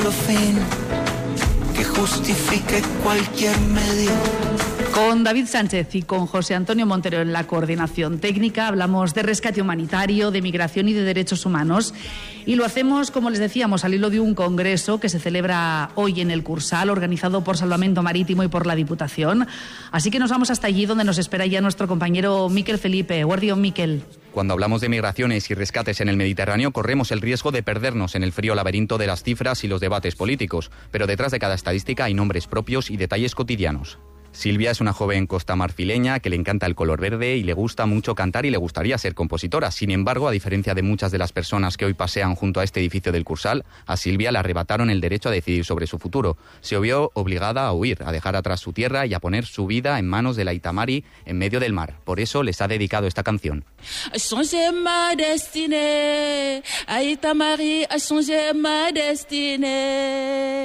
fin que justifique cualquier medio. Con David Sánchez y con José Antonio Montero en la coordinación técnica hablamos de rescate humanitario, de migración y de derechos humanos. Y lo hacemos, como les decíamos, al hilo de un congreso que se celebra hoy en el Cursal, organizado por Salvamento Marítimo y por la Diputación. Así que nos vamos hasta allí, donde nos espera ya nuestro compañero Miquel Felipe. Guardión, Miquel. Cuando hablamos de migraciones y rescates en el Mediterráneo, corremos el riesgo de perdernos en el frío laberinto de las cifras y los debates políticos. Pero detrás de cada estadística hay nombres propios y detalles cotidianos. Silvia es una joven costamarfileña que le encanta el color verde y le gusta mucho cantar y le gustaría ser compositora. Sin embargo, a diferencia de muchas de las personas que hoy pasean junto a este edificio del Cursal, a Silvia le arrebataron el derecho a decidir sobre su futuro. Se vio obligada a huir, a dejar atrás su tierra y a poner su vida en manos de la Itamari en medio del mar. Por eso les ha dedicado esta canción. A changer ma destinée, a Itamari a changer ma destinée.